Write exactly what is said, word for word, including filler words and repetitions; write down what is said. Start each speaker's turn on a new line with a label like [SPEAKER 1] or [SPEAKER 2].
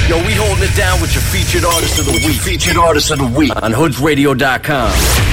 [SPEAKER 1] Yo, we holding it down with your featured artist of the week.
[SPEAKER 2] Featured artist of the week
[SPEAKER 1] on hoods radio dot com.